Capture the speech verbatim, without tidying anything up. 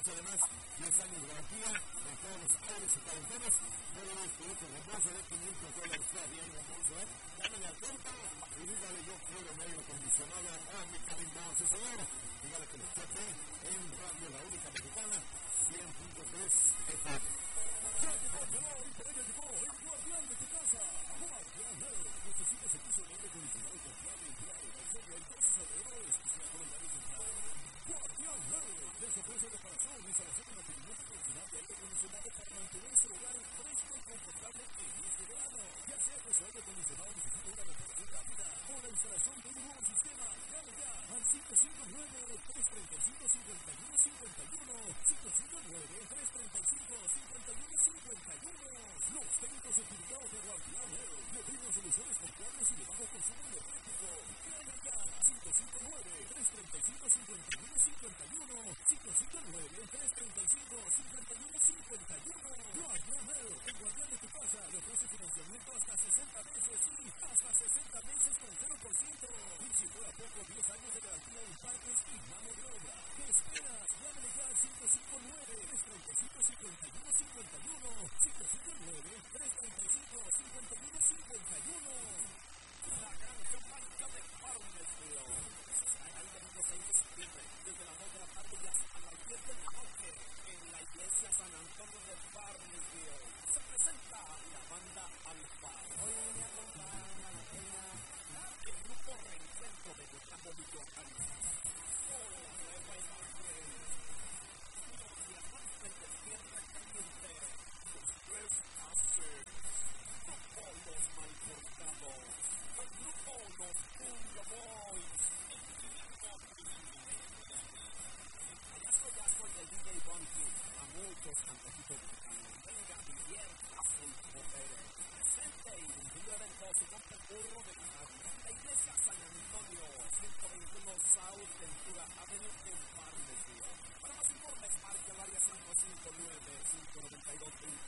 ofrece además diez años de garantía en todos los aires y calentadas. Puede despedir con reembolso de quinientos dólares. Está bien, reembolso, ¿eh? Llámale al compa y dígale yo quiero medio acondicionado a mi cariño, sí señor. Dígale que lo cheque en Radio La Única Mexicana, cien punto tres F M. Ya llegó, llegó, y por ella llegó el guardián de tu casa, Guardián Head. Necesitas el piso de aire acondicionado confiable y claro, la historia del caso alrededor es que sea con el aire central. Guardián Head les ofrece reparación, instalación y mantenimiento profesional de aire acondicionado para mantener su hogar fresco y confortable en este verano. Ya sea que su aire acondicionado necesite una reparación rápida o la instalación de un nuevo sistema, llame ya al cinco cinco nueve, tres tres cinco, cinco uno cinco uno, cinco cinco nueve, tres tres cinco, cinco uno cinco uno. Los técnicos certificados de Guardián Head le brindan soluciones confiables y de bajo consumo energético. Llame ya cinco cinco nueve, tres tres cinco, cinco uno cinco uno, cinco cinco nueve, tres tres cinco, cinco uno cinco uno. Guardián Head, el guardián de tu casa, le ofrece financiamiento hasta sesenta meses y hasta sesenta meses con cero por ciento. Y si fuera poco, diez años de garantía en partes y mano de obra. ¿Qué esperas? Llámale ya al cinco cinco nueve, tres tres cinco, cinco uno cinco uno, cinco cinco nueve, tres tres cinco, cinco uno cinco uno. La gran campaña de Farmersville. Ahí tenemos el de septiembre, desde las dos de la tarde y hasta las diez de la noche, en la iglesia San Antonio de Farmersville. Se presenta la banda Alfa. Hoy me acompaña la pena el grupo Reencuentro de Gustavo Michoacán. Oh, nueva imagen. Los diamantes de tierra caliente. Los tres Asters. Los malportados. El grupo Los Punto Boys. Allá soy, ya soy el D J Bunky. A muchos cantecitos mexicanos. Venga, diviértase y coopere. Presente y un día eventoso con el burro de Canadá. La iglesia San Antonio, ciento veintiuno South Ventura Avenue en Farmersville. Para más informes, marque al área cinco cinco nueve, cinco nueve dos,